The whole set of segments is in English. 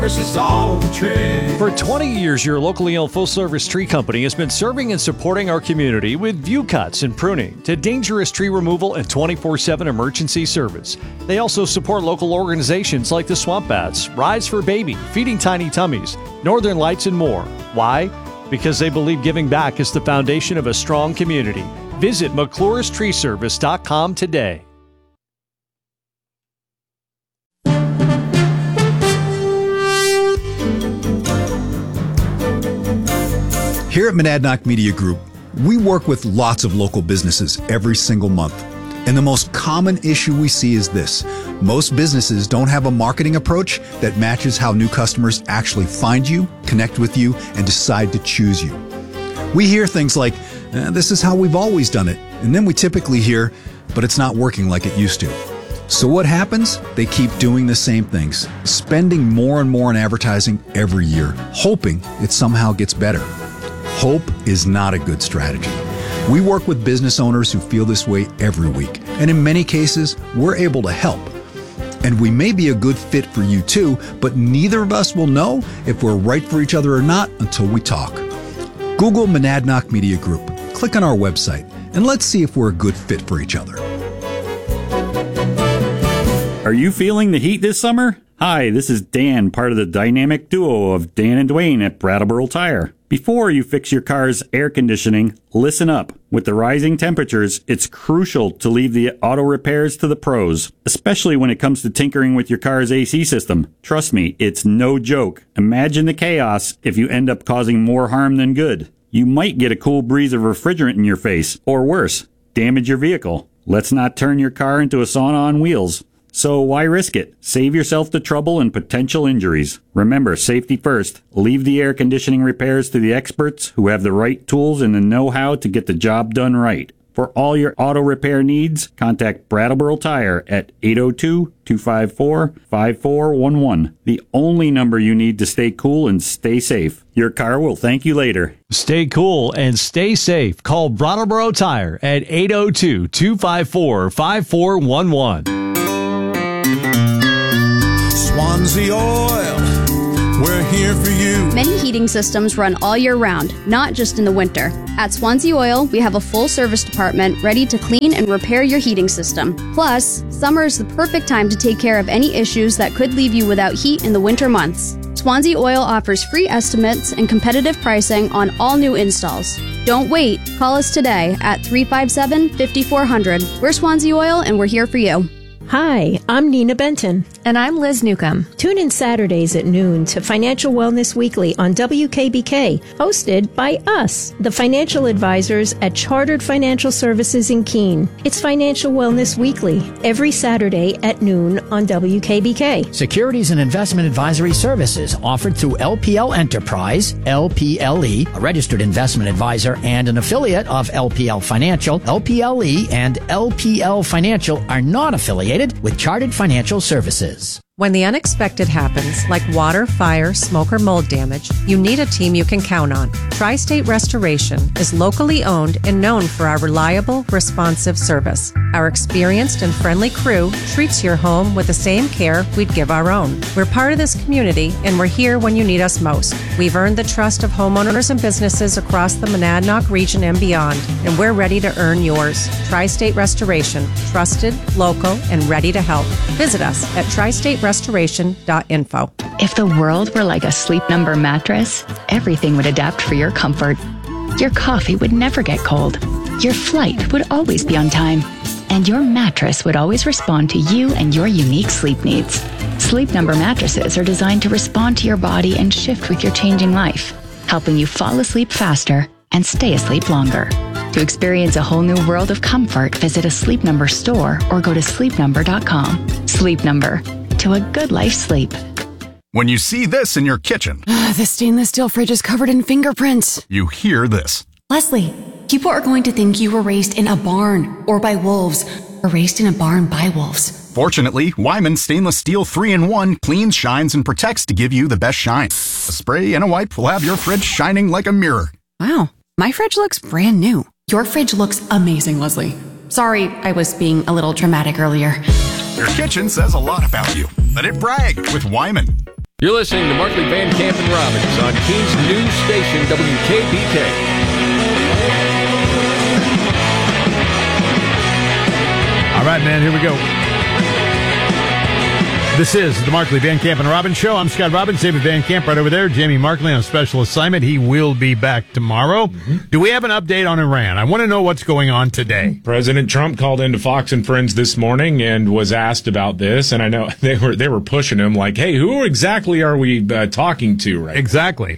This is all the tree. For 20 years, your locally owned full-service tree company has been serving and supporting our community with view cuts and pruning to dangerous tree removal and 24/7 emergency service. They also support local organizations like the Swamp Bats, Rise for Baby, Feeding Tiny Tummies, Northern Lights, and more. Why? Because they believe giving back is the foundation of a strong community. Visit McClure'sTreeService.com today. Here at Monadnock Media Group, we work with lots of local businesses every single month. And the most common issue we see is this. Most businesses don't have a marketing approach that matches how new customers actually find you, connect with you, and decide to choose you. We hear things like, this is how we've always done it. And then we typically hear, but it's not working like it used to. So what happens? They keep doing the same things, spending more and more on advertising every year, hoping it somehow gets better. Hope is not a good strategy. We work with business owners who feel this way every week, and in many cases, we're able to help. And we may be a good fit for you too, but neither of us will know if we're right for each other or not until we talk. Google Monadnock Media Group, click on our website, and let's see if we're a good fit for each other. Are you feeling the heat this summer? Hi, this is Dan, part of the dynamic duo of Dan and Dwayne at Brattleboro Tire. Before you fix your car's air conditioning, listen up. With the rising temperatures, it's crucial to leave the auto repairs to the pros, especially when it comes to tinkering with your car's AC system. Trust me, it's no joke. Imagine the chaos if you end up causing more harm than good. You might get a cool breeze of refrigerant in your face, or worse, damage your vehicle. Let's not turn your car into a sauna on wheels. So why risk it? Save yourself the trouble and potential injuries. Remember, safety first. Leave the air conditioning repairs to the experts who have the right tools and the know-how to get the job done right. For all your auto repair needs, contact Brattleboro Tire at 802-254-5411. The only number you need to stay cool and stay safe. Your car will thank you later. Stay cool and stay safe. Call Brattleboro Tire at 802-254-5411. Swansea Oil, we're here for you. Many heating systems run all year round, not just in the winter. At Swansea Oil, we have a full service department ready to clean and repair your heating system. Plus, summer is the perfect time to take care of any issues that could leave you without heat in the winter months. Swansea Oil offers free estimates and competitive pricing on all new installs. Don't wait. Call us today at 357-5400. We're Swansea Oil, and we're here for you. Hi, I'm Nina Benton. And I'm Liz Newcomb. Tune in Saturdays at noon to Financial Wellness Weekly on WKBK, hosted by us, the financial advisors at Chartered Financial Services in Keene. It's Financial Wellness Weekly, every Saturday at noon on WKBK. Securities and investment advisory services offered through LPL Enterprise, LPLE, a registered investment advisor and an affiliate of LPL Financial. LPLE and LPL Financial are not affiliated with Chartered Financial Services. When the unexpected happens, like water, fire, smoke, or mold damage, you need a team you can count on. Tri-State Restoration is locally owned and known for our reliable, responsive service. Our experienced and friendly crew treats your home with the same care we'd give our own. We're part of this community, and we're here when you need us most. We've earned the trust of homeowners and businesses across the Monadnock region and beyond, and we're ready to earn yours. Tri-State Restoration, trusted, local, and ready to help. Visit us at tristaterestoration.info. If the world were like a Sleep Number mattress, everything would adapt for your comfort. Your coffee would never get cold. Your flight would always be on time. And your mattress would always respond to you and your unique sleep needs. Sleep Number mattresses are designed to respond to your body and shift with your changing life, helping you fall asleep faster and stay asleep longer. To experience a whole new world of comfort, visit a Sleep Number store or go to sleepnumber.com. Sleep Number. To a good life sleep. When you see this in your kitchen, the stainless steel fridge is covered in fingerprints. You hear this. Leslie, people are going to think you were raised in a barn or by wolves, or raised in a barn by wolves. Fortunately, Wyman Stainless Steel 3-in-1 cleans, shines, and protects to give you the best shine. A spray and a wipe will have your fridge shining like a mirror. Wow, my fridge looks brand new. Your fridge looks amazing, Leslie. Sorry, I was being a little dramatic earlier. Your kitchen says a lot about you. Let it brag with Wyman. You're listening to Markley, Van Camp, and Robbins on Keens News Station, WKBK. All right, man, here we go. This is the Markley, Van Camp, and Robbins Show. I'm Scott Robbins, David Van Camp right over there. Jamie Markley on special assignment. He will be back tomorrow. Do we have an update on Iran? I want to know what's going on today. President Trump called into Fox and Friends this morning and was asked about this, and I know they were pushing him like, hey, who exactly are we talking to right Exactly.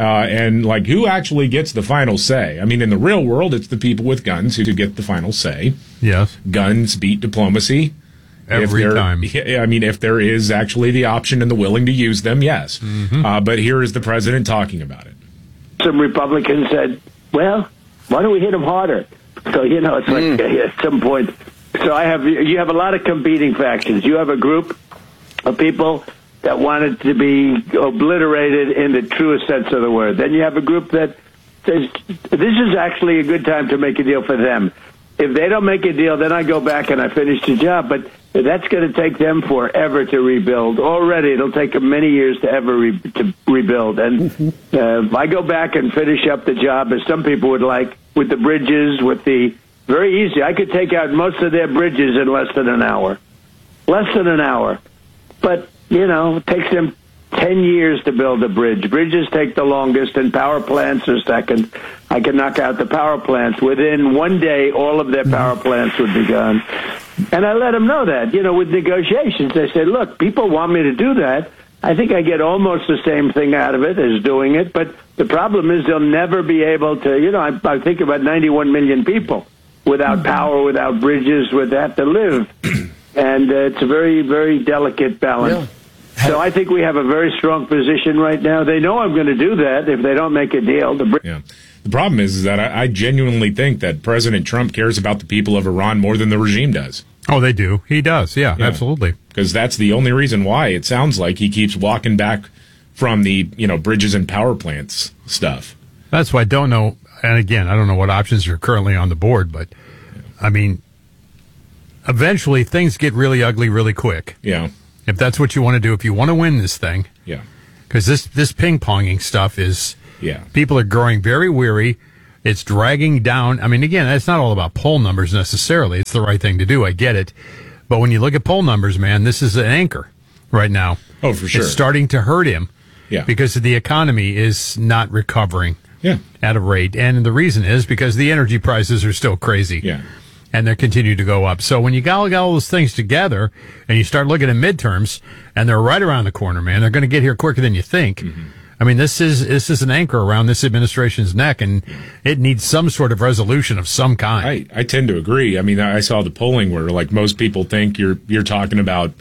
And like, who actually gets the final say? I mean, in the real world, it's the people with guns who get the final say. Yes. Guns beat diplomacy. Every time. I mean, if there is actually the option and the willing to use them, yes. But here is the president talking about it. Some Republicans said, well, why don't we hit them harder? So, it's like at some point. So you have a lot of competing factions. You have a group of people that wanted to be obliterated in the truest sense of the word. Then you have a group that says, this is actually a good time to make a deal for them. If they don't make a deal, then I go back and I finish the job. But that's going to take them forever to rebuild. Already, it'll take them many years to ever rebuild. And if I go back and finish up the job, as some people would like, with the bridges, with the very easy. I could take out most of their bridges in less than an hour. Less than an hour. But, it takes them 10 years to build a bridge. Bridges take the longest, and power plants are second. I can knock out the power plants. Within one day, all of their power plants would be gone. And I let them know that, with negotiations. I said, look, people want me to do that. I think I get almost the same thing out of it as doing it. But the problem is they'll never be able to, I think about 91 million people without power, without bridges, would have to live. And it's a very, very delicate balance. Yeah. So I think we have a very strong position right now. They know I'm going to do that if they don't make a deal. The problem is that I genuinely think that President Trump cares about the people of Iran more than the regime does. Oh, they do. He does. Yeah, absolutely. Because that's the only reason why it sounds like he keeps walking back from the, bridges and power plants stuff. That's why I don't know. And again, I don't know what options are currently on the board, but I mean, eventually things get really ugly really quick. Yeah. If that's what you want to do, if you want to win this thing. Yeah. Because this ping-ponging stuff is, people are growing very weary. It's dragging down. I mean, again, it's not all about poll numbers necessarily. It's the right thing to do. I get it. But when you look at poll numbers, man, this is an anchor right now. Oh, for sure. It's starting to hurt him. Yeah. Because the economy is not recovering at a rate. And the reason is because the energy prices are still crazy. Yeah. And they continue to go up. So when you got all those things together and you start looking at midterms, and they're right around the corner, man, they're going to get here quicker than you think. I mean, this is an anchor around this administration's neck, and it needs some sort of resolution of some kind. I tend to agree. I mean, I saw the polling where, like, most people think you're talking about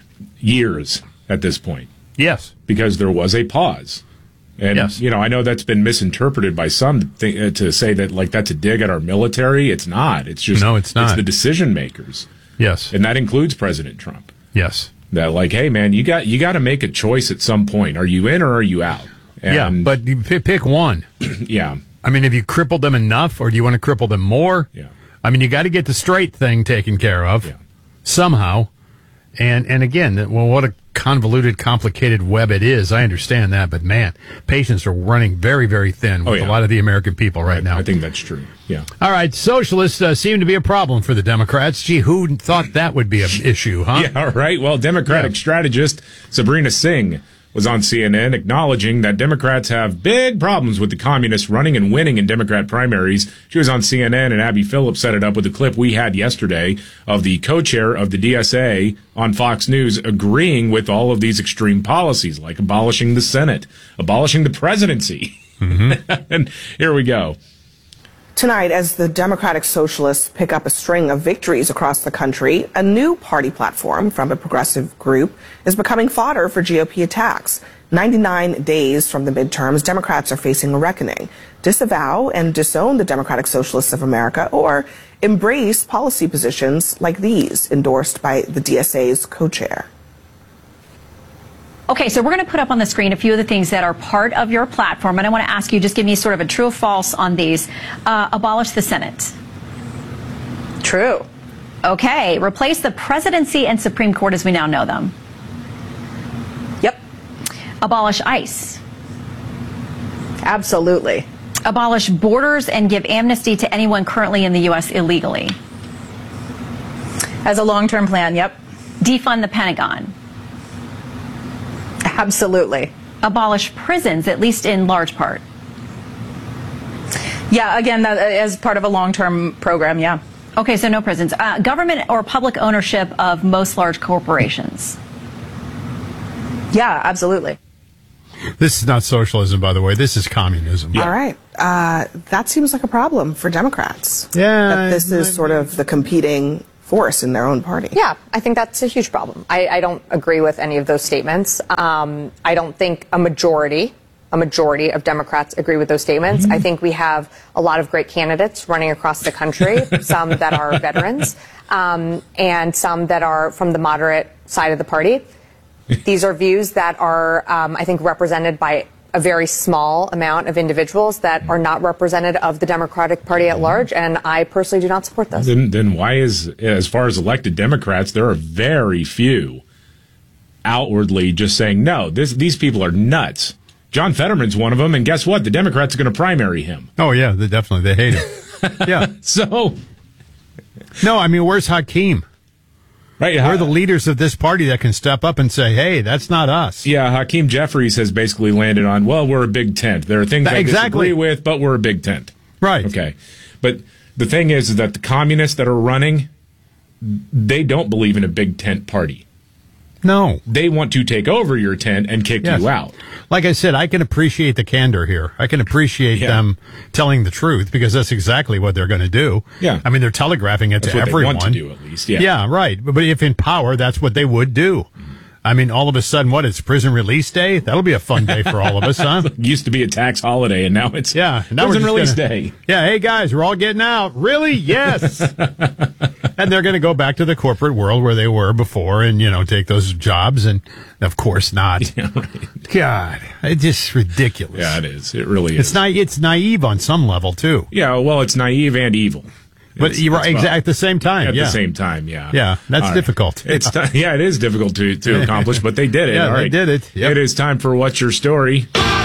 years at this point. Yes. Because there was a pause. And, I know that's been misinterpreted by some to say that, like, that's a dig at our military. It's not. It's just, no, it's not. It's the decision makers. Yes. And that includes President Trump. Yes. That, like, hey, man, you got to make a choice at some point. Are you in or are you out? And, but you pick one. Yeah. I mean, have you crippled them enough, or do you want to cripple them more? Yeah. I mean, you got to get the straight thing taken care of somehow. And again, well, what a convoluted, complicated web it is. I understand that, but man, patience are running very, very thin with a lot of the American people right now. I think that's true. Yeah. All right, socialists seem to be a problem for the Democrats. Gee, who thought that would be an issue, huh? Yeah, right. Well, Democratic strategist Sabrina Singh was on CNN acknowledging that Democrats have big problems with the communists running and winning in Democrat primaries. She was on CNN, and Abby Phillips set it up with a clip we had yesterday of the co-chair of the DSA on Fox News agreeing with all of these extreme policies, like abolishing the Senate, abolishing the presidency. And here we go. Tonight, as the Democratic Socialists pick up a string of victories across the country, a new party platform from a progressive group is becoming fodder for GOP attacks. 99 days from the midterms, Democrats are facing a reckoning. Disavow and disown the Democratic Socialists of America, or embrace policy positions like these endorsed by the DSA's co-chair. Okay, so we're going to put up on the screen a few of the things that are part of your platform, and I want to ask you, just give me sort of a true or false on these. Abolish the Senate. True. Okay, replace the presidency and Supreme Court as we now know them. Yep. Abolish ICE. Absolutely. Abolish borders and give amnesty to anyone currently in the U.S. illegally. As a long-term plan, yep. Defund the Pentagon. Absolutely. Abolish prisons, at least in large part. Yeah, again, that as part of a long-term program, yeah. Okay, so no prisons. Government or public ownership of most large corporations. Yeah, absolutely. This is not socialism, by the way. This is communism. All right. That seems like a problem for Democrats. Yeah. That this is sort of the competing force in their own party. Yeah, I think that's a huge problem. I don't agree with any of those statements. I don't think a majority of Democrats agree with those statements. I think we have a lot of great candidates running across the country, some that are veterans, and some that are from the moderate side of the party. These are views that are, I think, represented by a very small amount of individuals that are not representative of the Democratic Party at large, and I personally do not support this. Then why is, as far as elected Democrats, there are very few outwardly just saying, no, these people are nuts. John Fetterman's one of them, and guess what? The Democrats are going to primary him. Oh, yeah, they hate him. Yeah. So. No, I mean, where's Hakeem? Right, we're the leaders of this party that can step up and say, hey, that's not us. Yeah, Hakeem Jeffries has basically landed on, well, we're a big tent. There are things I disagree with, but we're a big tent. Right. Okay. But the thing is that the communists that are running, they don't believe in a big tent party. No. They want to take over your tent and kick you out. Like I said, I can appreciate the candor here. I can appreciate them telling the truth because that's exactly what they're going to do. Yeah. I mean, they're telegraphing it that's to what everyone. They want to do, at least. Yeah. Yeah, right. But if in power, that's what they would do. I mean, all of a sudden, what, it's prison release day? That'll be a fun day for all of us, huh? It used to be a tax holiday, and now it's now prison release day. Yeah, hey, guys, we're all getting out. Really? Yes. And they're going to go back to the corporate world where they were before and, take those jobs. And, of course, not. Yeah, right. God, it's just ridiculous. Yeah, it is. It really is. It's naive on some level, too. Yeah, well, it's naive and evil. But you're right, at the same time. At the same time, yeah. Yeah, that's difficult. It is difficult to accomplish, but they did it. Yeah, all right. they did it. Yep. It is time for What's Your Story?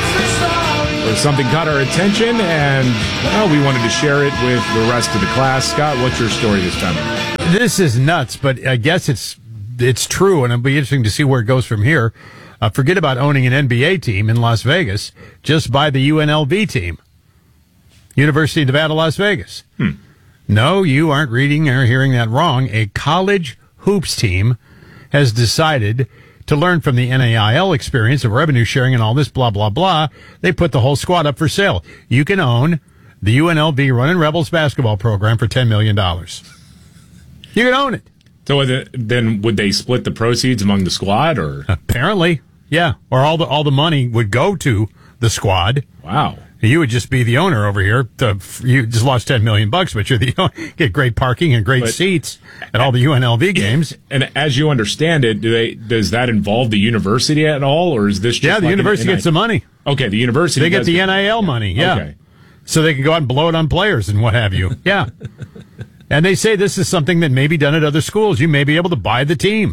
Where something caught our attention, and we wanted to share it with the rest of the class. Scott, what's your story this time? This is nuts, but I guess it's true, and it'll be interesting to see where it goes from here. Forget about owning an NBA team in Las Vegas. Just buy the UNLV team. University of Nevada, Las Vegas. No, you aren't reading or hearing that wrong. A college hoops team has decided to learn from the NAIL experience of revenue sharing and all this blah, blah, blah. They put the whole squad up for sale. You can own the UNLV Running Rebels basketball program for $10 million. You can own it. So then would they split the proceeds among the squad? Or apparently, yeah. Or all the money would go to the squad. Wow. You would just be the owner over here. You just lost $10 million, but you're the owner. Get great parking and great seats at all the UNLV games. And as you understand it, does that involve the university at all, or is this just the university gets the money. Okay, the university. They get the NIL money. Yeah, okay. So they can go out and blow it on players and what have you. Yeah, and they say this is something that may be done at other schools. You may be able to buy the team.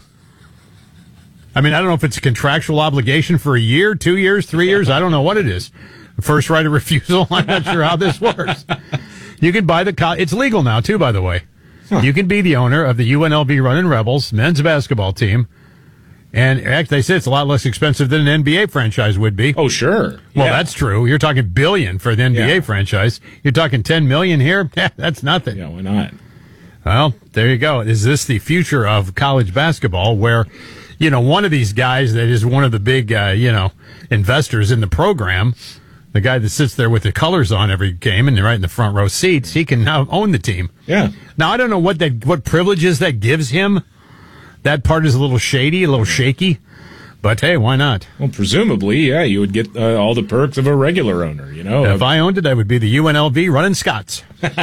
I mean, I don't know if it's a contractual obligation for a year, 2 years, 3 years. I don't know what it is. First right of refusal. I'm not sure how this works. You can buy it's legal now, too, by the way. Huh. You can be the owner of the UNLV Running Rebels men's basketball team. And actually, they say it's a lot less expensive than an NBA franchise would be. Oh, sure. Well, that's true. You're talking $1 billion for the NBA franchise. You're talking $10 million here? That's nothing. Yeah, why not? Well, there you go. Is this the future of college basketball where, one of these guys that is one of the big, investors in the program, the guy that sits there with the colors on every game and they're right in the front row seats, he can now own the team. Yeah. Now, I don't know what privileges that gives him. That part is a little shady, a little shaky. But, hey, why not? Well, presumably, yeah, you would get all the perks of a regular owner, If I owned it, I would be the UNLV Running Scots.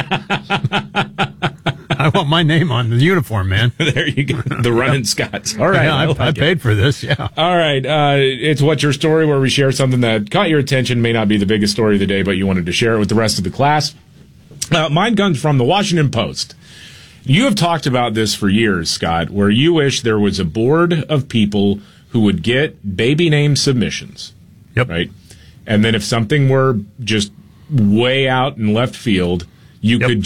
I want my name on the uniform, man. There you go. The Running Scots. All right. Yeah, I paid for this, yeah. All right. It's What's Your Story, where we share something that caught your attention, may not be the biggest story of the day, but you wanted to share it with the rest of the class. Mine comes from the Washington Post. You have talked about this for years, Scott, where you wish there was a board of people who would get baby name submissions. Yep. Right. And then if something were just way out in left field, you could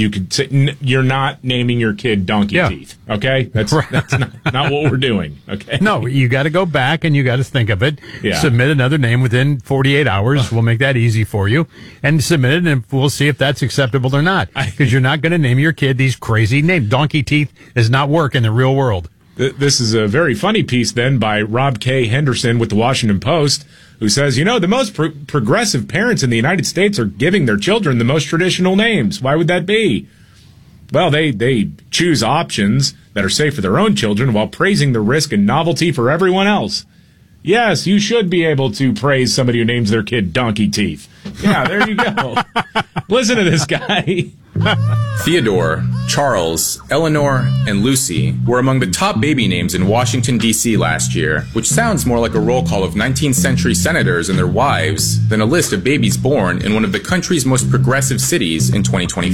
say, you're not naming your kid Donkey Teeth. Okay. That's not what we're doing. Okay. No, you got to go back and you got to think of it. Yeah. Submit another name within 48 hours. We'll make that easy for you and submit it, and we'll see if that's acceptable or not. Because you're not going to name your kid these crazy names. Donkey Teeth does not work in the real world. This is a very funny piece then by Rob K. Henderson with the Washington Post, who says, the most progressive parents in the United States are giving their children the most traditional names. Why would that be? Well, they choose options that are safe for their own children while praising the risk and novelty for everyone else. Yes, you should be able to praise somebody who names their kid Donkey Teeth. Yeah, there you go. Listen to this guy. Theodore, Charles, Eleanor, and Lucy were among the top baby names in Washington, D.C. last year, which sounds more like a roll call of 19th century senators and their wives than a list of babies born in one of the country's most progressive cities in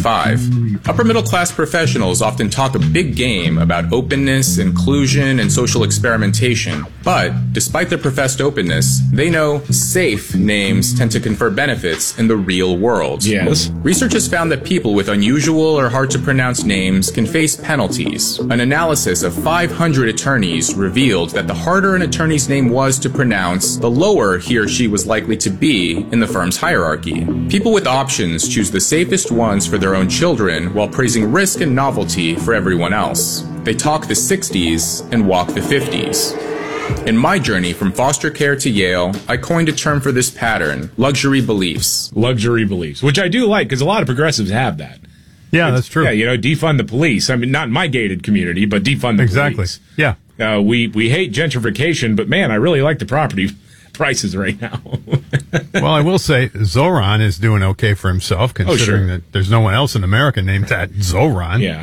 2025. Upper middle class professionals often talk a big game about openness, inclusion, and social experimentation, but despite their professed openness, they know safe names tend to confer benefits in the real world. Yes. Research has found that people with unusual or hard to pronounce names can face penalties. An analysis of 500 attorneys revealed that the harder an attorney's name was to pronounce, the lower he or she was likely to be in the firm's hierarchy. People with options choose the safest ones for their own children while praising risk and novelty for everyone else. They talk the 60s and walk the 50s. In my journey from foster care to Yale, I coined a term for this pattern, luxury beliefs. Luxury beliefs, which I do like because a lot of progressives have that. Yeah, that's true. Yeah, defund the police. I mean, not in my gated community, but defund the police. Yeah. We hate gentrification, but man, I really like the property prices right now. Well, I will say Zoran is doing okay for himself, considering that there's no one else in America named that Zoran. Yeah.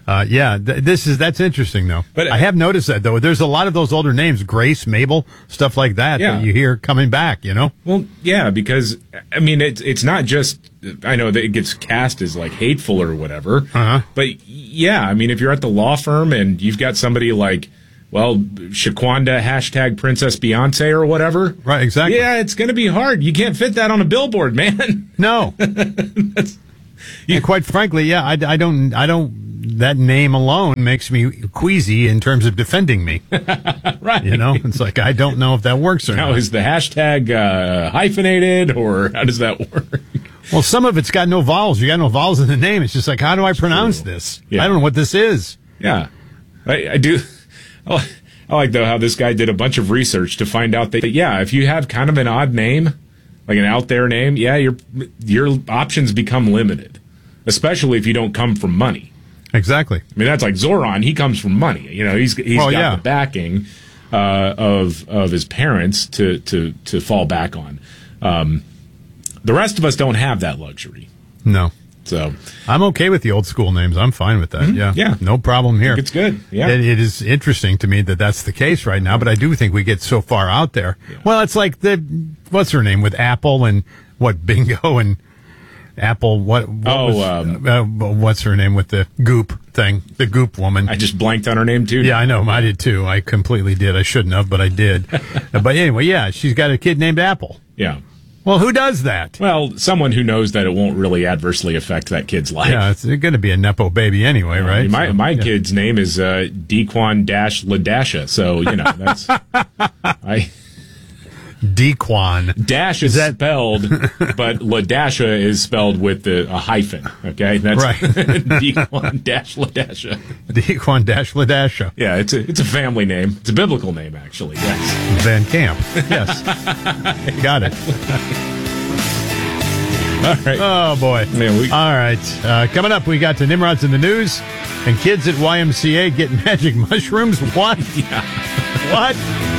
That's interesting though. But I have noticed that though. There's a lot of those older names, Grace, Mabel, stuff like that, that you hear coming back, Well, yeah, because I mean, it's not just, I know that it gets cast as like hateful or whatever, but yeah, I mean, if you're at the law firm and you've got somebody like, Shaquanda #, Princess Beyonce or whatever. Right, exactly. Yeah, it's going to be hard. You can't fit that on a billboard, man. No. And quite frankly, I don't, that name alone makes me queasy in terms of defending me. Right. It's like, I don't know if that works or not. Now, is the hashtag hyphenated, or how does that work? Well, some of it's got no vowels. You got no vowels in the name. It's just like, how do I pronounce this? Yeah. I don't know what this is. Yeah. I do. I like, though, how this guy did a bunch of research to find out that, if you have kind of an odd name, like an out there name, your options become limited, especially if you don't come from money. Exactly. I mean, that's like Zoran. He comes from money. He's got the backing of his parents to fall back on. The rest of us don't have that luxury. No. So I'm okay with the old school names. I'm fine with that. Mm-hmm. Yeah. No problem here. It's good. Yeah. It is interesting to me that that's the case right now, but I do think we get so far out there. Yeah. Well, it's like what's her name with Apple and Bingo and Apple. What's her name with the Goop thing? The Goop woman. I just blanked on her name too. Yeah, I know. I did too. I completely did. I shouldn't have, but I did. But anyway, she's got a kid named Apple. Yeah. Well, who does that? Well, someone who knows that it won't really adversely affect that kid's life. Yeah, it's going to be a Nepo baby anyway, right? My kid's name is Dequan-Ladasha, so, that's... Dequan. Dash is spelled, but Ladasha is spelled with a hyphen, okay? That's right. Dequan-Ladasha. Dequan-Ladasha. Yeah, it's a family name. It's a biblical name, actually, yes. Van Camp, yes. Got it. All right. Oh, boy. Man, all right. Coming up, we got the Nimrods in the news and kids at YMCA getting magic mushrooms. What? Yeah. What?